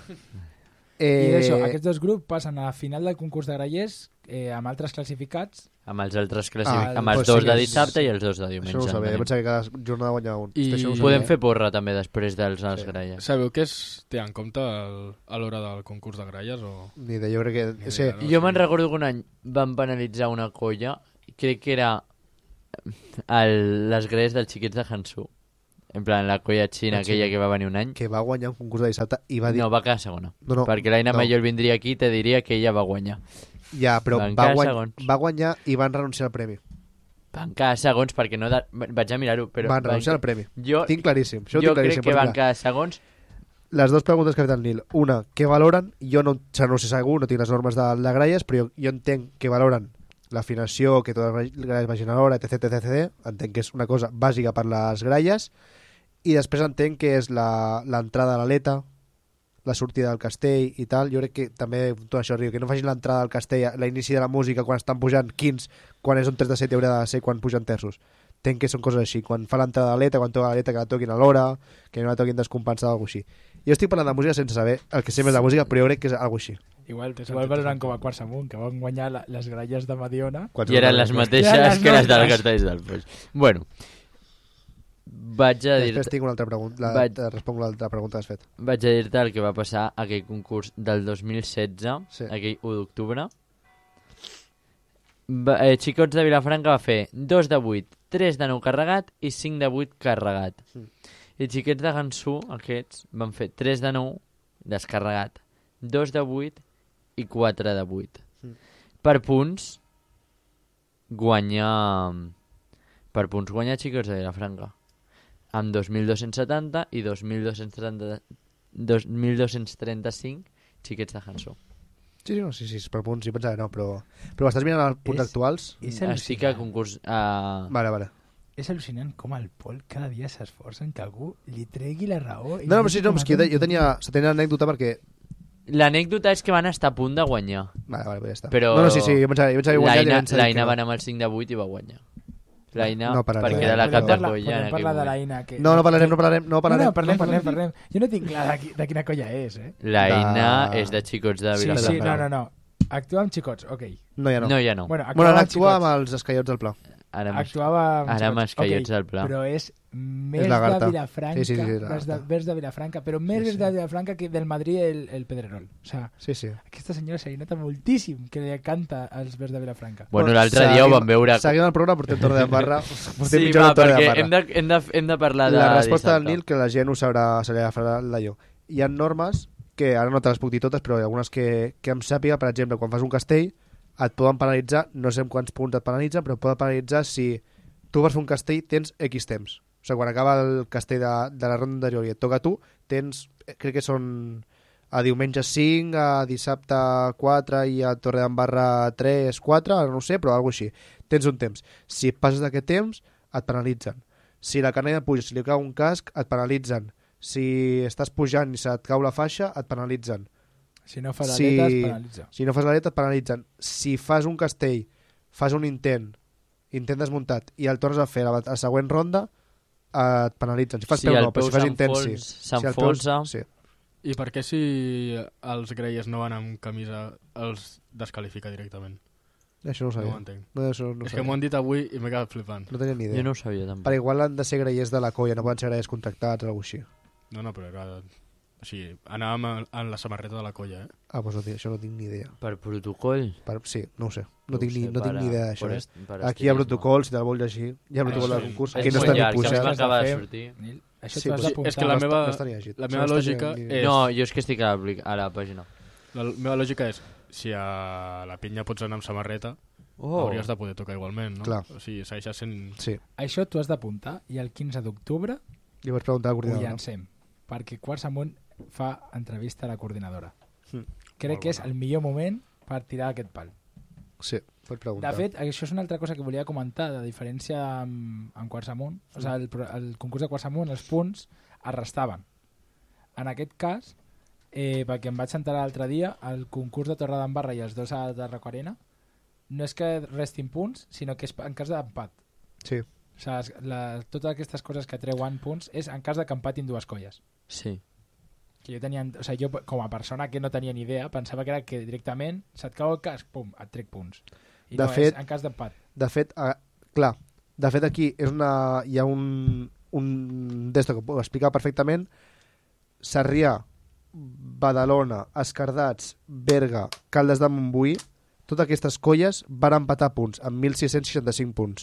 Eh, I d'això, aquests dos grups passen a la final del concurs de grallers eh, amb altres classificats. amb els altres classificats, Ah, amb els pues dos sí de que és- dissabte i els dos de Això diumenge. no ho sabia. Jo entenem. pensava que cada jornada guanyava un. I- Això no ho sabia. Podem fer porra també després dels els Sí. gralles. Sabeu què es té en compte el, a l'hora del concurs de gralles? O... Ni idea, jo crec que... Ni Sí, idea, no? Jo me'n recordo que un any van penalitzar una colla, crec que era el, les gralles dels xiquets de Hansu. En plan, la colla xina, La aquella xina. que va venir un any. que va guanyar un concurs de dissabte i va dir... No, va quedar segona. No, no, Perquè l'Aina no. Mayor vindria aquí i te diria que ella va guanyar. Ja, però Van va, quedar guany... segons. va guanyar i van renunciar al premi. Van quedar segons perquè no... De... Vaig a mirar-ho, però... Van renunciar al premi. Jo, Tinc claríssim. Això ho jo tinc claríssim. crec que Doncs van mira, quedar segons. les dues preguntes que ha fet el Nil. Una, què valoren? Jo no, o sigui, no sé segur, no tinc les normes de, de gralles, però jo, jo entenc que valoren l'afinació, que totes les gralles vagin a l'hora, etc, etc, etc. Entenc que és una cosa bàsica per les gralles. I després entenc que és la- l'entrada a l'aleta, la sortida del castell i tal. Jo crec que també tot això, que no facin l'entrada al castell, l'inici de la música quan estan pujant quins, quan és un tres de set i hauria de ser quan pugen terços. Entenc que són coses així, quan fa l'entrada a l'aleta, quan toca l'aleta, que la toquin a l'hora, que no la toquin descompensada, alguna així. Jo estic parlant de música sense saber el que sé més de música, però jo crec que és alguna així. Igual, igual valoren com a quarts amunt, que van guanyar la, les gralles de Mediona. I eren les mateixes Eren les que les del nostres. Castells del Foix. Bueno, vaig a dir Després tinc una altra pregunta, la, Vaig- te responc l'altra pregunta que has fet. vaig a dir-te el que va passar a aquell concurs del dos mil setze, Sí. aquell u d'octubre. Va- Eh, Xicots de Vilafranca va fer dos de vuit, tres de nou carregat i cinc de vuit carregat. Mm. I Xiquets de Gansú, aquests, van fer tres de nou descarregat, dos de vuit i quatre de vuit. Mm. Per punts, guanya... Per punts guanya Xicots de Vilafranca. Amb dos mil dos-cents setanta i dos mil dos-cents trenta dos mil dos-cents trenta-cinc xiquets de Hansó. Sí, sí, no, sí, sí, és per punts, sí, pensava que no, però... Però estàs mirant els punts És- actuals? És Estic a al·lucinant. concurs... Uh... Vale, vale. És al·lucinant com el Pol cada dia s'esforça en que algú li tregui la raó. i No, no, li però sí, digui no, com és a que jo, te- jo tonto. tenia, tenia anècdota perquè... L'anècdota és que van estar a punt de guanyar. Vale, vale, pues ja està. Però No, no, sí, sí, jo pensava, jo pensava que guanyat i l'Aina vam saber l'Aina que va no. anar amb el cinc de vuit i va guanyar. L'Aina, No parlarem. perquè era la Podem cap de parlar- colla en podem aquell parlar de moment. l'Aina. Que... No, no parlarem, no parlarem, no No, parlarem. no, parlem, parlem, parlem. Jo no tinc clar de, qui- de quina colla és, eh? L'Aina De- és de xicots de Sí, Vilafranca. sí, no, no, no. Actua amb xicots, ok. No, ja no. No, ja no. Bueno, Bueno, actuava ara amb actua xicots. amb els escaiots del Pla. Ara m'es- Actuava amb Ara amb xicots. escaiots Ok, del Pla. Però és més És lagarta. de Vilafranca, Sí, sí, sí, vers, de, lagarta. vers de Vilafranca, però més Sí, vers sí. de Vilafranca que del Madrid el, el Pedrerol. O sea, Sí, sí. aquesta senyora se li nota moltíssim que li canta als vers de Vilafranca. Bueno, l'altre dia ho Seguim- vam veure... Seguim el programa, portem torre de barra. Portem Sí, mitja hora va, de torre de perquè barra. hem de, hem, de, hem de parlar de La resposta del dissabte. Nil, que la gent ho sabrà, se li agafarà el d'allò. Hi ha normes que, ara no te les puc dir totes, però hi ha algunes que, que em sàpiga, per exemple, quan fas un castell, et poden penalitzar, no sé en quants punts et penalitzen, però et poden penalitzar si tu vas fer un castell, tens X temps. O sigui, quan acaba el castell de, de la ronda anterior i et toca a tu, tens, crec que són a diumenge cinc, a dissabte quatre i a Torredembarra tres, quatre, ara no ho sé, però alguna així. Tens un temps. Si passes d'aquest temps, et penalitzen. Si la canalla puja, si li cau un casc, et penalitzen. Si estàs pujant i se't cau la faixa, et penalitzen. Si no fas Si- aletes, penalitza. Si no fas l'aleta, et penalitzen. Si fas un castell, fas un intent, intent desmuntat, i el tornes a fer a la, a la següent ronda, et penalitzen. Si fas Si peu el no, però si peu fas intent, sí. s'enfons- Si el peu- s'enfonsa. Sí. I per què si els greies no van amb camisa els descalifica directament? Això no ho No sabia. ho entenc. No, això no ho És que sabia. m'ho han dit avui i m'he quedat flipant. No tenia ni idea. Jo no ho sabia, tampoc. Però igual han de ser greiers de la colla, no poden ser greiers contractats o alguna cosa així. No, no, però era... O sigui, anàvem a- en la samarreta de la colla, eh? Ah, doncs no, tinc- això no tinc ni idea. Per protocol? Per, sí, no ho sé. No, ho tinc, ni, sé, no tinc per ni a- idea d'això. per Eh? est- per Aquí hi ha estilisme. protocol, si te'l vols llegir. Hi ha protocol Això del concurs. És Aquí no molt està ni llarg, puixat. sembla que acaba de Fer- sortir. Nil, això Sí, t'ho has però- d'apuntar. és que la no meva- està- no està ni llegit. la Això meva no està lògica ni- és- No, jo és que estic a, la- a la pàgina. La meva lògica és, si a la pinya pots anar amb samarreta, Oh. hauries de poder tocar igualment, no? Clar. O sigui, segueixes sent... Sí, Això t'ho has d'apuntar i el quinze d'octubre li vaig preguntar a la ho coordinadora. llancem, perquè Quarts Amunt fa entrevista a la coordinadora. Mm. Crec Molt que és bona. el millor moment per tirar aquest pal. Sí, vaig De preguntar. fet, això és una altra cosa que volia comentar, de diferència amb, amb Quarts Amunt. O sigui, el, pro- el concurs de Quarts Amunt, els punts es restaven. En aquest cas, eh, perquè em vaig enterar l'altre dia, el concurs de Torredembarra i els dos a Tarraco Arena, no és que restin punts, sinó que és en cas d'empat. Sí, O sigui, la, totes aquestes coses que treuen punts és en cas de que empatin dues colles. Sí. Que jo tenia, o sigui, jo com a persona que no tenia ni idea, pensava que era que directament se't cau el cas, pum, et trec punts. I De no, fet- és en cas d'empat. de fet, eh, clar, de fet aquí és una, hi ha un, un d'esto que puc explicar perfectament. Sarrià, Badalona, Escardats, Berga, Caldes de Montbui, totes aquestes colles van empatar punts amb mil sis-cents seixanta-cinc punts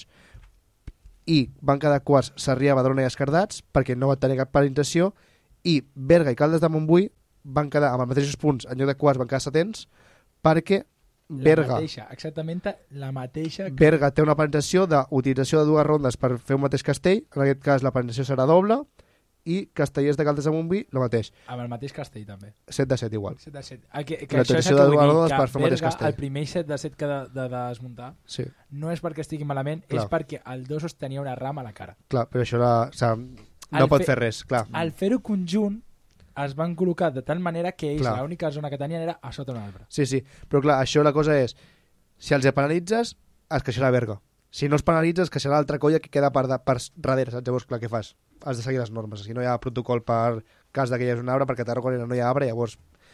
i van quedar quarts Sarrià, Badalona i Escardats perquè no van tenir cap penalització, i Berga i Caldes de Montbui van quedar amb els mateixos punts, en lloc de quarts van quedar setents perquè Berga, La mateixa, exactament la mateixa... Que... Berga té una penalització d'utilització de dues rondes per fer un mateix castell, en aquest cas la penalització serà doble, i Castellers de Caldes de Montbui el mateix, Amb el mateix castell, també. set de set igual. set de set. El que, que La això és tradició el que de vull dues dir, rodes que per fer un mateix Berga, castell. el primer set de set que de, de, de desmuntar, Sí, no és perquè estigui malament, Clar. és perquè el dos tenia una rama a la cara. clar, però això era, o sigui, no Al pot fe- fer res, clar. Al fer-ho conjunt, es van col·locar de tal manera que ells, Clar. l'única zona que tenien era a sota un arbre. Sí, sí, però clar, això la cosa és, si els penalitzes, es queixarà Berga. Si no els penalitzes, es queixarà l'altra colla que queda per, de, per darrere, saps? Llavors, clar, què fas? Has de seguir les normes. Si no hi ha protocol per cas que hi hagi un arbre, perquè a Tarragona no hi ha arbre, llavors,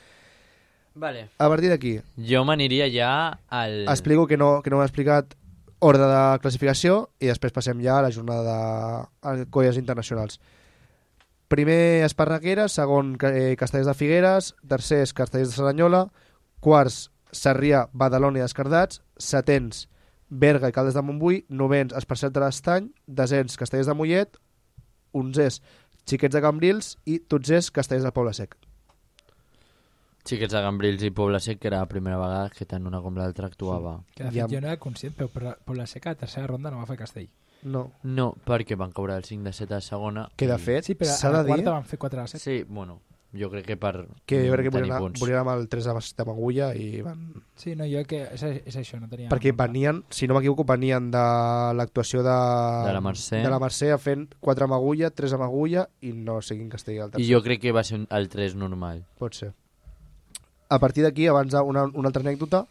Vale. a partir d'aquí, Jo m'aniria ja al... explico que no, que no m'he explicat ordre de classificació i després passem ja a la jornada de colles internacionals. Primer Esparreguera, segon eh, Castellers de Figueres, tercer Castellers de Cerdanyola, quarts Sarrià, Badalona i Escardats, setens Berga i Caldes de Montbui, novens Esparcet de l'Estany, desens Castellers de Mollet, onzès Xiquets de Cambrils i dotzès Castellers del Poble Sec. Xiquets de Cambrils i Poble Sec, que era la primera vegada que tant una com l'altra actuava. Que de Ja- fet jo no era conscient, però per, per la seca, a tercera ronda no va fer castell. No, No, perquè van caure el cinc de set a segona. que de i- fet Sí, però s'ha a la de dir quarta van fer quatre de set. Sí, bueno, jo crec que per que jo crec que tenir volien anar, punts. volien anar amb el tres de Magulla i van... Sí, no, jo que és, és això, no tenia... Perquè venien, si no m'equivoco, venien de l'actuació de, De la Mercè. de la Mercè fent quatre amb agulla, tres amb agulla i no sé quin castell el I tercer. jo crec que va ser un- el tres normal. Pot ser. A partir d'aquí, abans una, una altra anècdota,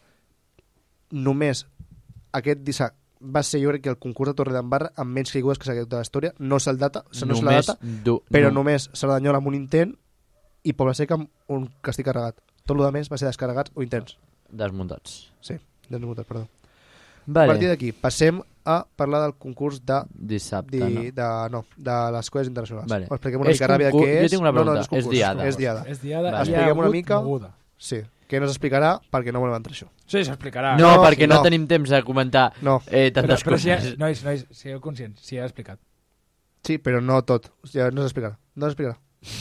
només aquest dissabte va ser jo crec que el concurs de Torredembarra amb menys caigudes que s'ha caigut de la història. No se'l data, no se la Només data, du... però no. només Cerdanyola amb un intent i Poble Sec amb un castell carregat. Tot el més va ser descarregats o intents. Desmuntats. Sí, desmuntats, perdó. Vale. A partir d'aquí, passem a parlar del concurs de Dissabte, Di, no? de, no, de les colles internacionals. Vale. Ho expliquem una És mica ràpida concurs- què és. jo tinc una no, no, pregunta. és, concurs, És diada. És diada. És diada, Vale. hi ha Expliquem una hagut mica. moguda. Sí, que no s'explicarà perquè no volem entrar això. Sí, s'explicarà. No, No, perquè no, no. tenim temps de comentar No, eh, però, tantes però si, coses. nois, nois, sigueu conscients, si he explicat. sí, però no tot. O sigui, no s'explicarà. No s'explicarà.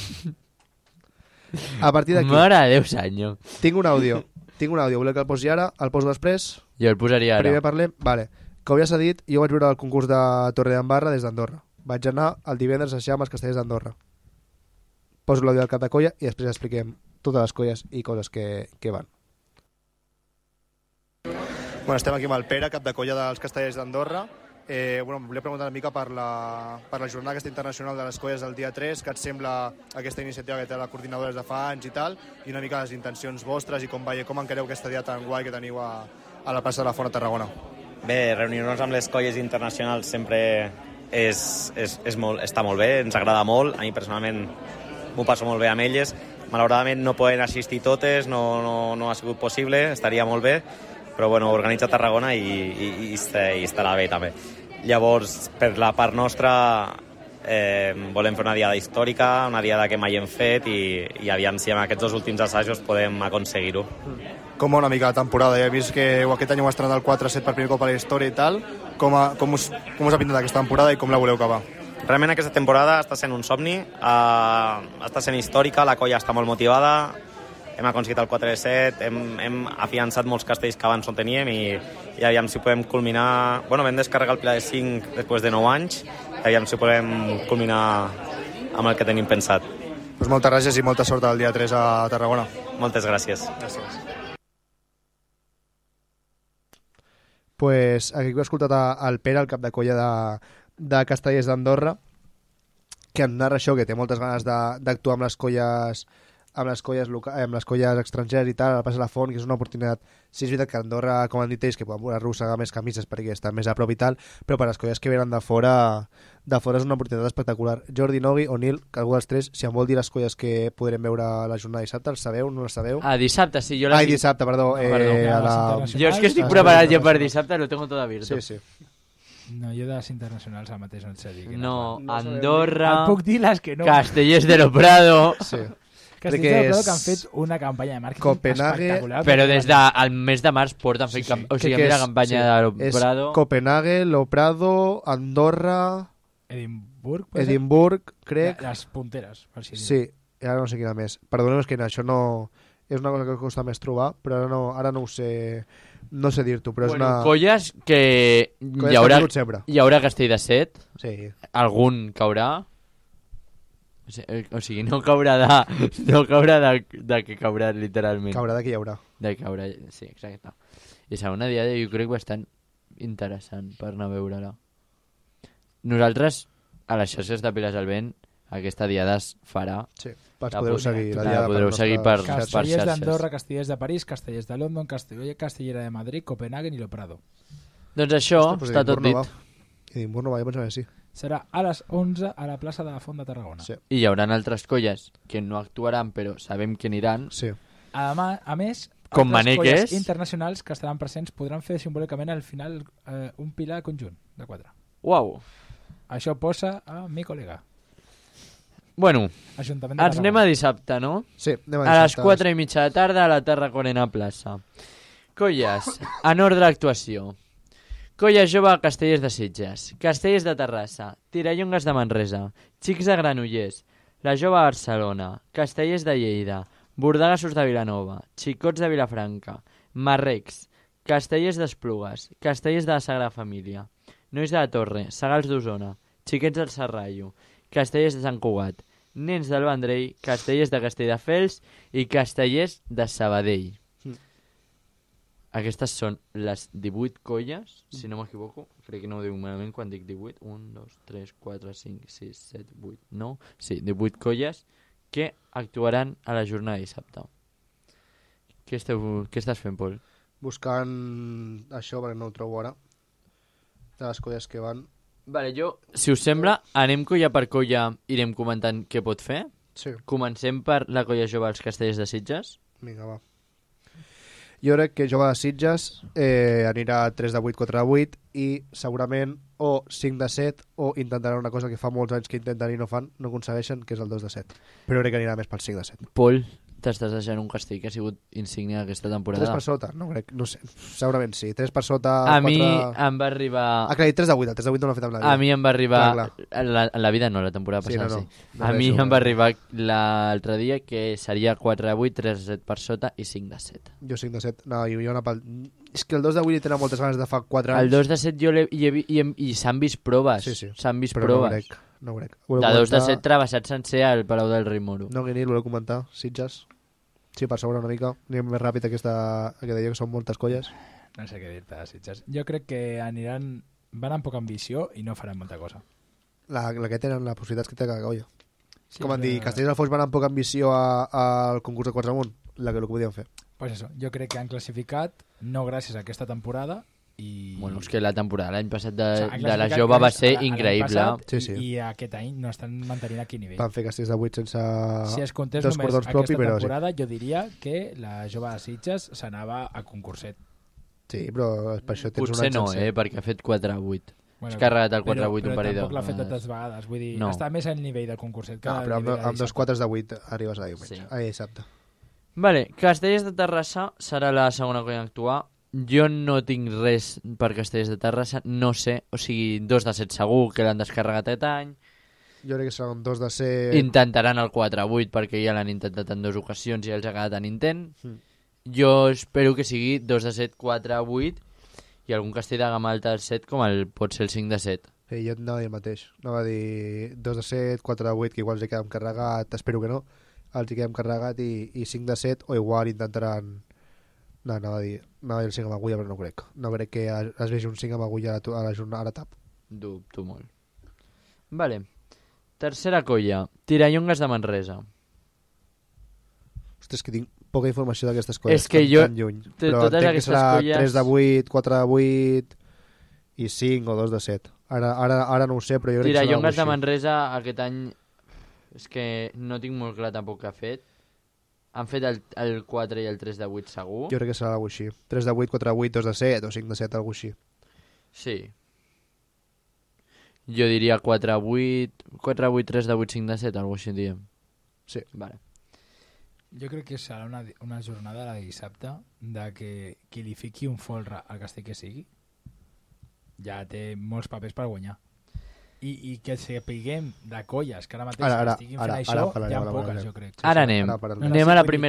A partir d'aquí, Mare de Déu, senyor. tinc un àudio. Tinc un àudio. Voleu que el posi ara? El poso després? Jo el posaria ara. Primer parlem? Vale. Com ja s'ha dit, jo vaig veure el concurs de Torredembarra des d'Andorra. Vaig anar el divendres a així amb els castellers d'Andorra. Poso l'àudio del cap de colla i després expliquem totes les colles i coses que, que van. Bueno, estem aquí amb el Pere, cap de colla dels castellers d'Andorra. Eh, bueno, em volia preguntar una mica per la, per la jornada aquesta internacional de les colles del dia tres, que et sembla aquesta iniciativa que té la coordinadora des de fa anys i tal, i una mica les intencions vostres i com, veieu, com encareu aquesta dia tan guai que teniu a, a la plaça de la Font a Tarragona. Bé, reunir-nos amb les colles internacionals sempre és, és, és molt, està molt bé, ens agrada molt, a mi personalment m'ho passo molt bé amb elles. Malauradament no poden assistir totes, no, no, no ha sigut possible, estaria molt bé, però bueno, organitza Tarragona i, i, i, i estarà bé també. Llavors, per la part nostra, eh, volem fer una diada històrica, una diada que mai hem fet i, i aviam si amb aquests dos últims assajos podem aconseguir-ho. Com va una mica la temporada? Ja he vist que aquest any heu estrenat el quatre set per primer cop a la història i tal. Com, a, com, us, com us ha pintat aquesta temporada i com la voleu acabar? Realment aquesta temporada està sent un somni, uh, està sent històrica, la colla està molt motivada, hem aconseguit el quatre set, hem, hem afiançat molts castells que abans no teníem i, i aviam si podem culminar... Bueno, vam descarregar el Pilar de cinc després de nou anys, i aviam si podem culminar amb el que tenim pensat. Pues moltes gràcies i molta sort el dia tres a Tarragona. Moltes gràcies. Gràcies. Pues aquí he escoltat el Pere, el cap de colla de, de Castellers d'Andorra, que em narra això, que té moltes ganes d'actuar amb les colles amb les colles, loca... amb les colles estrangeres i tal, a la plaça de la Font, que és una oportunitat. Sí, és veritat que Andorra, com han dit ells, que poden arrossegar més camises perquè estan més a prop i tal, però per les colles que venen de fora, de fora és una oportunitat espectacular. Jordi, Nogui o Nil, que algú dels tres, si em vol dir les colles que podrem veure la jornada de dissabte, els sabeu, no les sabeu? Ah, dissabte, sí. Jo la... Ai, dissabte, perdó. No, perdó. Eh, a la... Jo és que estic preparat ja per dissabte, lo tengo tot abierto. Sí, sí. No, jo de les internacionals al mateix no et sé dir. No, no Andorra, et puc dir les que no. Castellers de lo Prado... Sí. Castellers de lo Prado, que han fet una campanya de màrqueting Copenhague, espectacular. Però des del mes de març porten fent... Sí, sí. O sigui, Que- que la és- campanya sí. de lo És Prado... Copenhague, Lo Prado, Andorra, Edimburg, pot ser? Edimburg, crec. Les punteres, per si Sí, i ara no sé quina més. Perdoneu, és que això no... És una cosa que costa més trobar, però ara no, ara no ho sé... No sé dir-t'ho, però és Bueno, una... colles que Colles hi haurà, que han tingut sempre. hi haurà Castell de Set, Sí. algun caurà, o sigui, o sigui no caurà de, no caurà de, de que caurà literalment. Caurà de qui hi haurà. De caurà, sí, exacte. I serà una diada, jo crec, bastant interessant per anar a veure-la. Nosaltres, a les xarxes de Piles al Vent, aquesta diada es farà. Sí, pas La podeu podeu- seguir la la diada podeu per seguir nostres per- xarxes. Castellers xarxes. d'Andorra, Castellers de París, Castellers de London, Castellers, Castellera de Madrid, Copenhague i Lo Prado. Doncs això, Ostres, pues està tot Edimburg no dit. va. Edimburg no va, jo pensava que sí. Serà a les onze a la plaça de la Font de Tarragona. Sí. I hi haurà altres colles que no actuaran, però sabem que aniran. Sí. A, mà- a més, Com altres Maneques. colles internacionals que estaran presents podran fer simbòlicament al final eh, un pilar conjunt de quatre. Uau! Això posa a mi col·lega. Bueno, Ajuntament de ens anem a dissabte, no? Sí, anem A les dissabte. quatre i mitja de tarda a la Tarraconena Plaça. Colles, en ordre d'actuació. Colla Jove Castellers de Sitges, Castellers de Terrassa, Tirallongues de Manresa, Xics de Granollers, La Jove de Barcelona, Castellers de Lleida, Bordagassos de Vilanova, Xicots de Vilafranca, Marrecs, Castellers d'Esplugues, Castellers de la Sagrada Família, Nois de la Torre, Sagals d'Osona, Xiquets del Serrallo, Castellers de Sant Cugat, Nens del Vendrell, Castellers de Castelldefels i Castellers de Sabadell. Mm. Aquestes són les divuit colles, si no m'equivoco, crec que no ho dic malament quan dic divuit, un, dos, tres, quatre, cinc, sis, set, vuit, nou, sí, divuit colles que actuaran a la jornada de dissabte. Què, esteu, què estàs fent, Pol? Buscant això, perquè no ho trobo ara, de les colles que van. Vale, jo, si us sembla, anem colla per colla, irem comentant què pot fer. Sí, Comencem per la colla jove als Castellers de Sitges. vinga, va. Jo crec que Jove de Sitges eh, anirà tres de vuit, quatre de vuit i segurament o cinc de set o intentaran una cosa que fa molts anys que intenten i no fan, no aconsegueixen, que és el dos de set. Però crec que anirà més pel cinc de set. Pol, t'estàs deixant un castell que ha sigut insígnia aquesta temporada. tres per sota? No crec, no sé. Segurament sí. tres per sota, A quatre... mi em va arribar... Ah, clar, tres de vuit, el tres de vuit no l'ha fet amb la vida. A mi em va arribar... Clar, En, la, en la vida no, la temporada Sí, passada no, no. sí. No A mi deixo, em va arribar l'altre dia que seria quatre de vuit, tres de set per sota i cinc de set. Jo cinc de set. No, i jo una pel... És que el dos de vuit li tenen moltes ganes de fa quatre anys. El dos de set jo l'he... I, he vi- i, hem- i s'han vist proves. Sí, sí. S'han vist però no ho proves. crec. No ho crec. De dos de set travessat sencer al Palau del Rei Moro. No, Guinil, voleu comentar? Sitges? Sí, per sobre una mica. Anem més ràpid aquesta... que deia que són moltes colles. No sé què dir-te, Sitges. Jo crec que aniran van amb poca ambició i no faran molta cosa. La, la que tenen, la possibilitat que té cada colla. Sí, Com han però- dit, Castells del Foix van amb poca ambició a- al concurs de quarts amunt, la que el que podien fer. Pues eso, jo crec que han classificat, no gràcies a aquesta temporada, i... Bueno, és que la temporada l'any passat de, O sigui, han de la classificat jove va gràcies ser a la- a l'any increïble. passat Sí, sí. I, I aquest any no estan mantenint aquí nivell. Van fer Castells de vuit sense Si es comptés dos només cordons aquesta propi, però sí. temporada, jo diria que la jove de Sitges s'anava a concurset. Sí, però per això tens un Potser any no, sencer. eh, perquè ha fet quatre a vuit. Bueno, Has carregat el quatre a però- vuit un parell de Però tampoc l'ha fet vegades. tantes vegades, vull dir, No. està més al nivell del concurset que No, al però amb, nivell de amb dos dissabte. quatres de vuit arribes a diumenge. Sí. A dissabte. Vale, Castellers de Terrassa serà la segona colla a actuar. Jo no tinc res per Castellers de Terrassa, no sé, o sigui, dos de set segur que l'han descarregat aquest any. Jo crec que seran dos de ser... Intentaran el quatre a vuit perquè ja l'han intentat en dues ocasions i els ha quedat en intent. Mm. Jo espero que sigui dos de set, quatre a vuit i algun castell de gamma alta del set com el pot ser el cinc de set. Sí, jo anava a dir el mateix. Anava a dir dos de set, quatre de vuit, que igual els hi quedem carregat, espero que no, els hi quedem carregat i, i cinc de set, o igual intentaran... No, anava a dir, anava a dir el cinc amb agulla, però no crec. No crec que es vegi un cinc amb agulla a la, tu- a la jornada, a la tap. Dubto molt. Vale. Tercera colla, Tirallongues de Manresa. Ostres, que tinc poca informació d'aquestes colles. És que tan- jo- tan lluny. t- Però totes entenc que aquestes serà colles- tres de vuit, quatre de vuit i cinc o dos de set. Ara, ara, ara no ho sé, però jo crec que serà Tirallongues de alguna cosa així. Manresa aquest any és que no tinc molt clar tampoc què ha fet. Han fet el, el quatre i el tres de vuit segur. Jo crec que serà alguna cosa així. tres de vuit, quatre de vuit, dos de set o cinc de set, alguna cosa així. Sí. Jo diria quatre a vuit, quatre a vuit, tres de vuit, cinc de set, alguna cosa així diem. Sí. Vale. Jo crec que serà una, una jornada de dissabte de que qui li fiqui un folre al castell que sigui ja té molts papers per guanyar. I, i que sapiguem de colles que ara mateix Ara, ara, estiguin fent ara, això, ara parlarem, hi ha ara poques, parlarem. jo crec. Ara anem. Ara parlarem. Anem a la Vull dir, primera